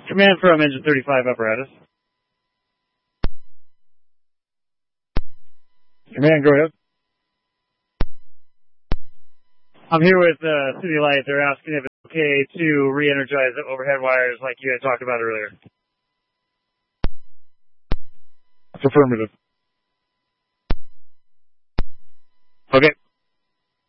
Command from Engine 35 apparatus. Command, go ahead. I'm here with City Light. They're asking if it's okay to re-energize the overhead wires like you had talked about earlier. It's affirmative.